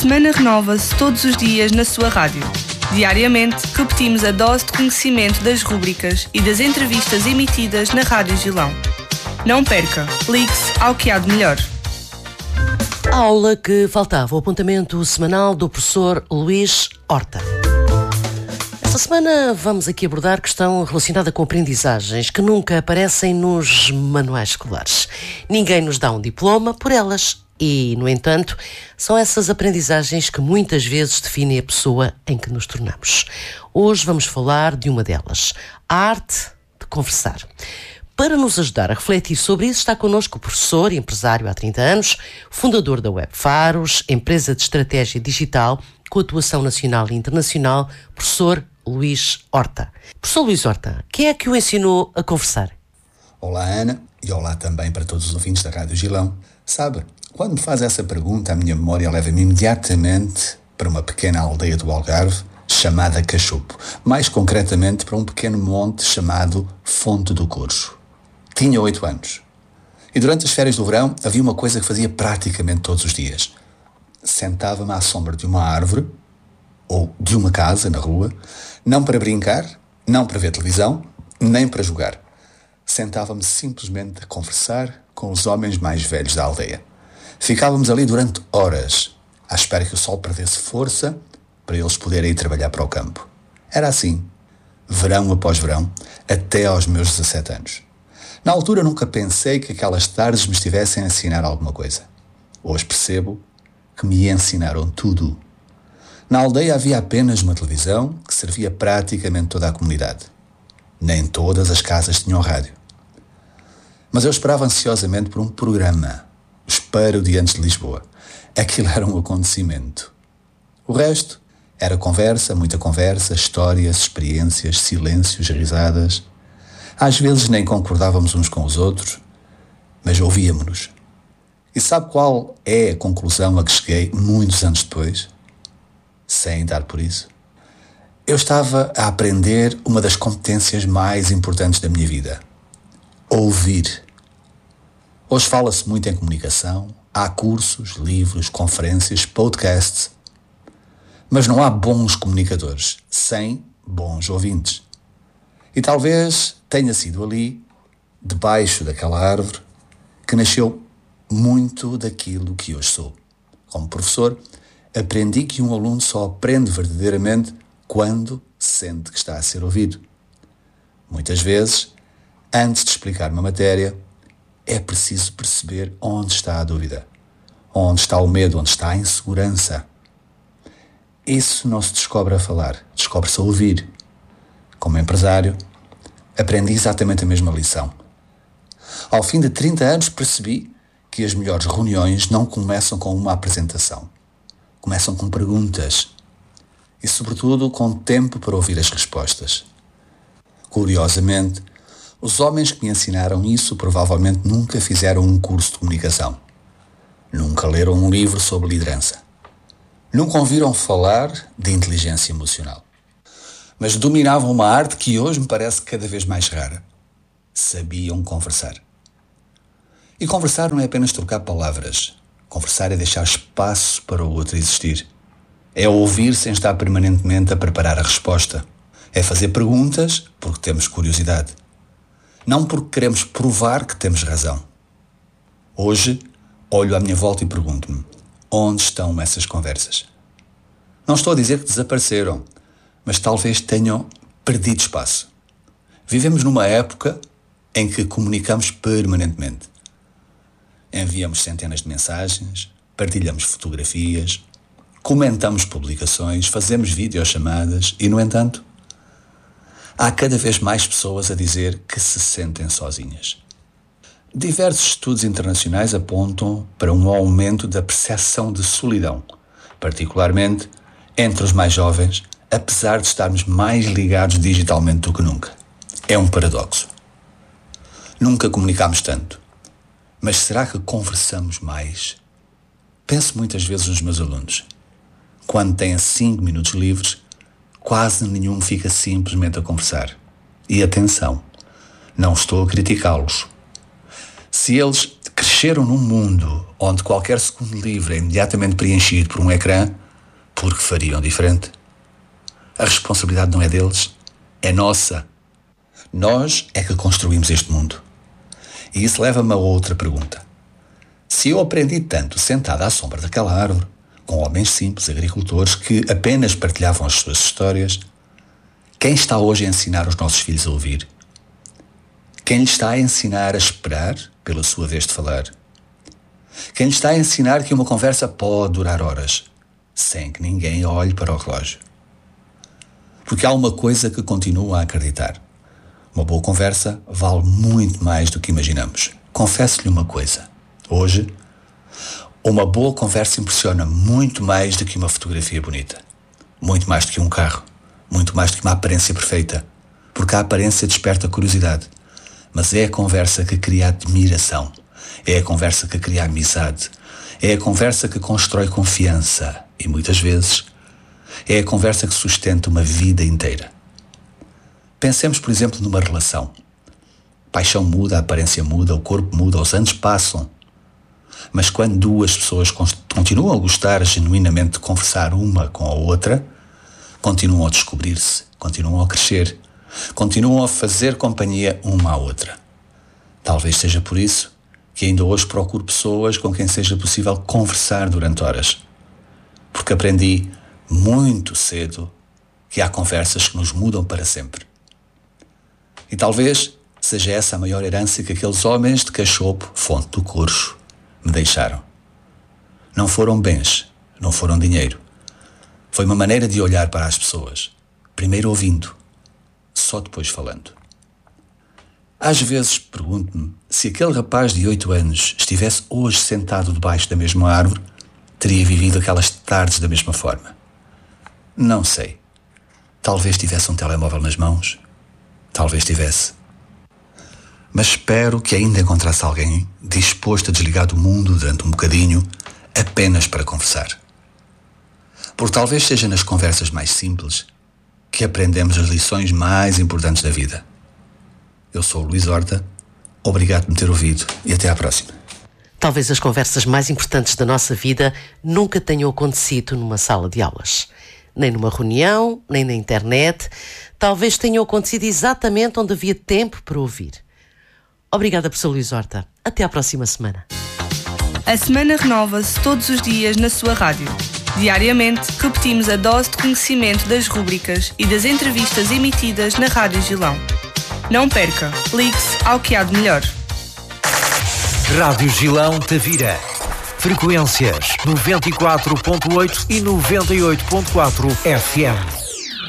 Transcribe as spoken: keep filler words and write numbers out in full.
semana renova-se todos os dias na sua rádio. Diariamente, repetimos a dose de conhecimento das rúbricas e das entrevistas emitidas na Rádio Gilão. Não perca, ligue-se ao que há de melhor. A aula que faltava, o apontamento semanal do professor Luís Horta. Esta semana vamos aqui abordar questão relacionada com aprendizagens que nunca aparecem nos manuais escolares. Ninguém nos dá um diploma por elas e, no entanto, são essas aprendizagens que muitas vezes definem a pessoa em que nos tornamos. Hoje vamos falar de uma delas, a arte de conversar. Para nos ajudar a refletir sobre isso, está connosco o professor e empresário há trinta anos, fundador da Web Faros, empresa de estratégia digital com atuação nacional e internacional, professor Luís Horta. Professor Luís Horta, quem é que o ensinou a conversar? Olá, Ana, e olá também para todos os ouvintes da Rádio Gilão. Sabe, quando me faz essa pergunta, a minha memória leva-me imediatamente para uma pequena aldeia do Algarve chamada Cachupo, mais concretamente para um pequeno monte chamado Fonte do Curso. Tinha oito anos. E durante as férias do verão havia uma coisa que fazia praticamente todos os dias. Sentava-me à sombra de uma árvore ou de uma casa na rua, não para brincar, não para ver televisão, nem para jogar. Sentava-me simplesmente a conversar com os homens mais velhos da aldeia. Ficávamos ali durante horas, à espera que o sol perdesse força para eles poderem ir trabalhar para o campo. Era assim, verão após verão, até aos meus dezassete anos. Na altura nunca pensei que aquelas tardes me estivessem a ensinar alguma coisa. Hoje percebo que me ensinaram tudo. Na aldeia havia apenas uma televisão que servia praticamente toda a comunidade. Nem todas as casas tinham rádio. Mas eu esperava ansiosamente por um programa, o Esparodiantes de Lisboa. Aquilo era um acontecimento. O resto era conversa, muita conversa, histórias, experiências, silêncios, risadas. Às vezes nem concordávamos uns com os outros, mas ouvíamos-nos. E sabe qual é a conclusão a que cheguei muitos anos depois? Sem dar por isso. Eu estava a aprender uma das competências mais importantes da minha vida. Ouvir. Hoje fala-se muito em comunicação, há cursos, livros, conferências, podcasts, mas não há bons comunicadores sem bons ouvintes. E talvez tenha sido ali, debaixo daquela árvore, que nasceu muito daquilo que hoje sou. Como professor, aprendi que um aluno só aprende verdadeiramente quando sente que está a ser ouvido. Muitas vezes, antes de explicar uma matéria, é preciso perceber onde está a dúvida, onde está o medo, onde está a insegurança. Isso não se descobre a falar, descobre-se a ouvir. Como empresário, aprendi exatamente a mesma lição. Ao fim de trinta anos percebi que as melhores reuniões não começam com uma apresentação. Começam com perguntas e, sobretudo, com tempo para ouvir as respostas. Curiosamente, os homens que me ensinaram isso provavelmente nunca fizeram um curso de comunicação. Nunca leram um livro sobre liderança. Nunca ouviram falar de inteligência emocional. Mas dominavam uma arte que hoje me parece cada vez mais rara. Sabiam conversar. E conversar não é apenas trocar palavras. Conversar é deixar espaço para o outro existir. É ouvir sem estar permanentemente a preparar a resposta. É fazer perguntas porque temos curiosidade. Não porque queremos provar que temos razão. Hoje, olho à minha volta e pergunto-me, onde estão essas conversas? Não estou a dizer que desapareceram, mas talvez tenham perdido espaço. Vivemos numa época em que comunicamos permanentemente. Enviamos centenas de mensagens, partilhamos fotografias, comentamos publicações, fazemos videochamadas e, no entanto, há cada vez mais pessoas a dizer que se sentem sozinhas. Diversos estudos internacionais apontam para um aumento da percepção de solidão, particularmente entre os mais jovens, apesar de estarmos mais ligados digitalmente do que nunca. É um paradoxo. Nunca comunicámos tanto. Mas será que conversamos mais? Penso muitas vezes nos meus alunos. Quando têm cinco minutos livres, quase nenhum fica simplesmente a conversar. E atenção, não estou a criticá-los. Se eles cresceram num mundo onde qualquer segundo livre é imediatamente preenchido por um ecrã, porque fariam diferente? A responsabilidade não é deles, é nossa. Nós é que construímos este mundo. E isso leva-me a outra pergunta. Se eu aprendi tanto sentado à sombra daquela árvore, com homens simples, agricultores, que apenas partilhavam as suas histórias, quem está hoje a ensinar os nossos filhos a ouvir? Quem lhes está a ensinar a esperar pela sua vez de falar? Quem lhes está a ensinar que uma conversa pode durar horas, sem que ninguém olhe para o relógio? Porque há uma coisa que continuo a acreditar. Uma boa conversa vale muito mais do que imaginamos. Confesso-lhe uma coisa. Hoje, uma boa conversa impressiona muito mais do que uma fotografia bonita. Muito mais do que um carro. Muito mais do que uma aparência perfeita. Porque a aparência desperta curiosidade. Mas é a conversa que cria admiração. É a conversa que cria amizade. É a conversa que constrói confiança. E muitas vezes é a conversa que sustenta uma vida inteira. Pensemos, por exemplo, numa relação. A paixão muda, a aparência muda, o corpo muda, os anos passam. Mas quando duas pessoas continuam a gostar genuinamente de conversar uma com a outra, continuam a descobrir-se, continuam a crescer, continuam a fazer companhia uma à outra. Talvez seja por isso que ainda hoje procuro pessoas com quem seja possível conversar durante horas. Porque aprendi muito cedo que há conversas que nos mudam para sempre. E talvez seja essa a maior herança que aqueles homens de Cachopo, fonte do Corcho, me deixaram. Não foram bens, não foram dinheiro. Foi uma maneira de olhar para as pessoas, primeiro ouvindo, só depois falando. Às vezes pergunto-me se aquele rapaz de oito anos estivesse hoje sentado debaixo da mesma árvore, teria vivido aquelas tardes da mesma forma. Não sei. Talvez tivesse um telemóvel nas mãos. Talvez tivesse. Mas espero que ainda encontrasse alguém disposto a desligar do mundo durante um bocadinho, apenas para conversar. Porque talvez seja nas conversas mais simples que aprendemos as lições mais importantes da vida. Eu sou o Luís Horta, obrigado por me ter ouvido e até à próxima. Talvez as conversas mais importantes da nossa vida nunca tenham acontecido numa sala de aulas. Nem numa reunião, nem na internet. Talvez tenham acontecido exatamente onde havia tempo para ouvir. Obrigada, professor Luís Horta. Até à próxima semana. A semana renova-se todos os dias na sua rádio. Diariamente, repetimos a dose de conhecimento das rúbricas e das entrevistas emitidas na Rádio Gilão. Não perca, ligue-se ao que há de melhor. Rádio Gilão Tavira. Frequências noventa e quatro ponto oito e noventa e oito ponto quatro F M.